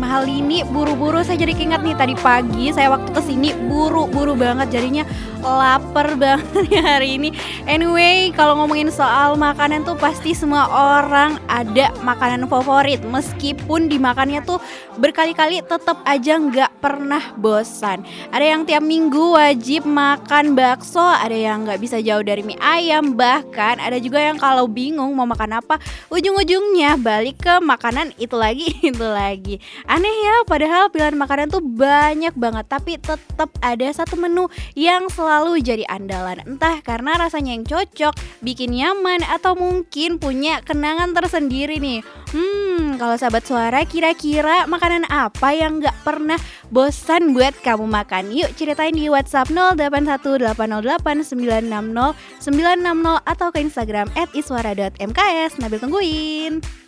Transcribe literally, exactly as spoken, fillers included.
hal ini buru-buru saya jadi keinget nih tadi pagi saya waktu kesini buru-buru banget jadinya lapar banget ya hari ini. Anyway, kalau ngomongin soal makanan tuh pasti semua orang ada makanan favorit. Meskipun dimakannya tuh berkali-kali tetap aja nggak pernah bosan. Ada yang tiap minggu wajib makan bakso, ada yang nggak bisa jauh dari mie ayam, bahkan ada juga yang kalau bingung mau makan apa, ujung-ujungnya balik ke makanan itu lagi, itu lagi. Aneh ya, padahal pilihan makanan tuh banyak banget, tapi tetap ada satu menu yang selalu jadi andalan. Entah karena rasanya yang cocok, bikin nyaman, atau mungkin punya kenangan tersendiri nih. Hmm, kalau sahabat suara, kira-kira makanan apa yang gak pernah bosan buat kamu makan? Yuk ceritain di WhatsApp nol delapan satu delapan nol delapan sembilan enam nol sembilan enam nol atau ke Instagram et iswara dot m k s. Nabil tungguin.